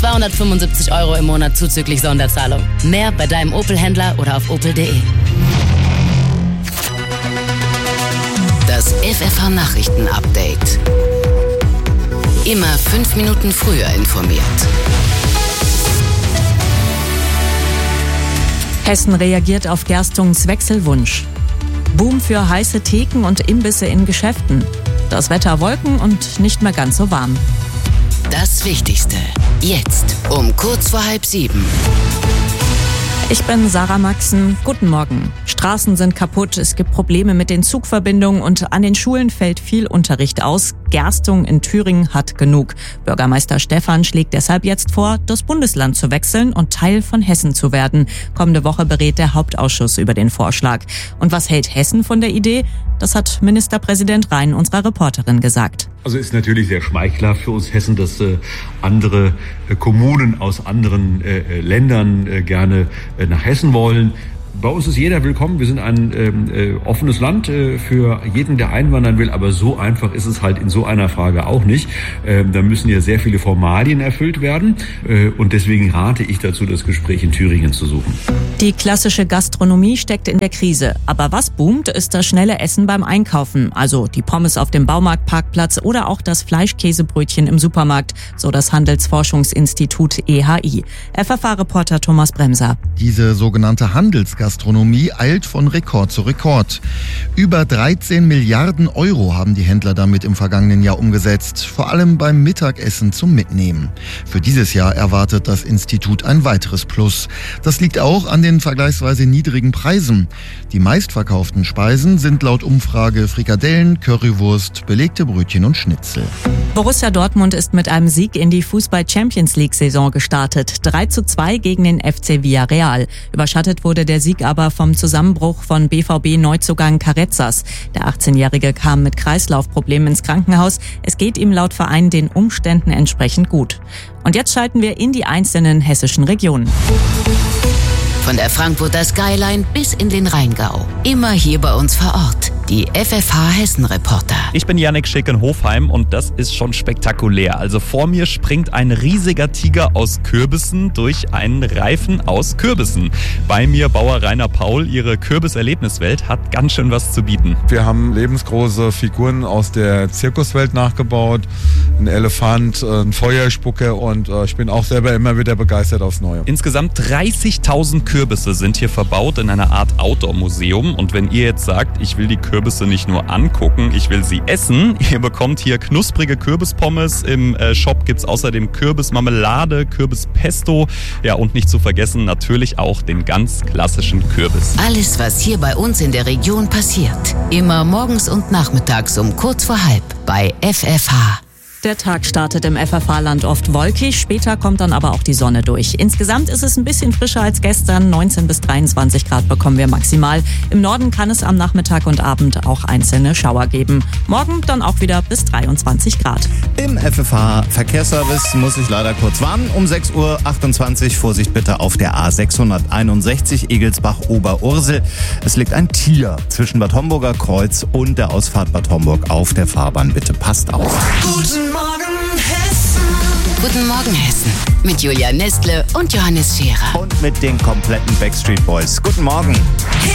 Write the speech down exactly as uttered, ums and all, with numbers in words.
zweihundertfünfundsiebzig Euro im Monat zuzüglich Sonderzahlung. Mehr bei deinem Opel-Händler oder auf opel punkt de. Das F F H-Nachrichten-Update. Immer fünf Minuten früher informiert. Hessen reagiert auf Gerstungs Wechselwunsch. Boom für heiße Theken und Imbisse in Geschäften. Das Wetter Wolken und nicht mehr ganz so warm. Das Wichtigste. Jetzt um kurz vor halb sieben. Ich bin Sarah Maxen. Guten Morgen. Straßen sind kaputt, es gibt Probleme mit den Zugverbindungen und an den Schulen fällt viel Unterricht aus. Gerstung in Thüringen hat genug. Bürgermeister Stephan schlägt deshalb jetzt vor, das Bundesland zu wechseln und Teil von Hessen zu werden. Kommende Woche berät der Hauptausschuss über den Vorschlag. Und was hält Hessen von der Idee? Das hat Ministerpräsident Rhein unserer Reporterin gesagt. Also ist natürlich sehr schmeichelhaft für uns Hessen, dass äh, andere äh, Kommunen aus anderen äh, Ländern äh, gerne äh, nach Hessen wollen. Bei uns ist jeder willkommen. Wir sind ein äh, offenes Land äh, für jeden, der einwandern will. Aber so einfach ist es halt in so einer Frage auch nicht. Äh, da müssen ja sehr viele Formalien erfüllt werden. Äh, und deswegen rate ich dazu, das Gespräch in Thüringen zu suchen. Die klassische Gastronomie steckt in der Krise. Aber was boomt, ist das schnelle Essen beim Einkaufen. Also die Pommes auf dem Baumarktparkplatz oder auch das Fleischkäsebrötchen im Supermarkt. So das Handelsforschungsinstitut E H I. F F H-Reporter Thomas Bremser. Diese sogenannte Handelsgastronomie Gastronomie eilt von Rekord zu Rekord. Über dreizehn Milliarden Euro haben die Händler damit im vergangenen Jahr umgesetzt, vor allem beim Mittagessen zum Mitnehmen. Für dieses Jahr erwartet das Institut ein weiteres Plus. Das liegt auch an den vergleichsweise niedrigen Preisen. Die meistverkauften Speisen sind laut Umfrage Frikadellen, Currywurst, belegte Brötchen und Schnitzel. Borussia Dortmund ist mit einem Sieg in die Fußball-Champions-League-Saison gestartet. drei zu zwei gegen den F C Villarreal. Überschattet wurde der Sieg aber vom Zusammenbruch von B V B-Neuzugang Carezas. Der achtzehnjährige kam mit Kreislaufproblemen ins Krankenhaus. Es geht ihm laut Verein den Umständen entsprechend gut. Und jetzt schalten wir in die einzelnen hessischen Regionen. Von der Frankfurter Skyline bis in den Rheingau. Immer hier bei uns vor Ort. Die F F H-Hessen-Reporter. Ich bin Yannick Schick in Hofheim und das ist schon spektakulär. Also vor mir springt ein riesiger Tiger aus Kürbissen durch einen Reifen aus Kürbissen. Bei mir Bauer Rainer Paul. Ihre Kürbiserlebniswelt hat ganz schön was zu bieten. Wir haben lebensgroße Figuren aus der Zirkuswelt nachgebaut. Ein Elefant, ein Feuerspucke und ich bin auch selber immer wieder begeistert aufs Neue. Insgesamt dreißigtausend Kürbisse sind hier verbaut in einer Art Outdoor-Museum. Und wenn ihr jetzt sagt, ich will die Kürbisse nicht nur angucken, ich will sie essen. Ihr bekommt hier knusprige Kürbispommes. Im äh, Shop gibt's außerdem Kürbismarmelade, Kürbispesto. Ja, und nicht zu vergessen natürlich auch den ganz klassischen Kürbis. Alles, was hier bei uns in der Region passiert. Immer morgens und nachmittags um kurz vor halb bei F F H. Der Tag startet im F F H-Land oft wolkig, später kommt dann aber auch die Sonne durch. Insgesamt ist es ein bisschen frischer als gestern, neunzehn bis dreiundzwanzig Grad bekommen wir maximal. Im Norden kann es am Nachmittag und Abend auch einzelne Schauer geben. Morgen dann auch wieder bis dreiundzwanzig Grad. Im F F H-Verkehrsservice muss ich leider kurz warnen. Um sechs Uhr achtundzwanzig Vorsicht bitte auf der A sechshunderteinundsechzig Egelsbach-Oberursel. Es liegt ein Tier zwischen Bad Homburger Kreuz und der Ausfahrt Bad Homburg auf der Fahrbahn. Bitte passt auf. Guten Morgen, Hessen. Guten Morgen, Hessen. Mit Julia Nestle und Johannes Scherer. Und mit den kompletten Backstreet Boys. Guten Morgen.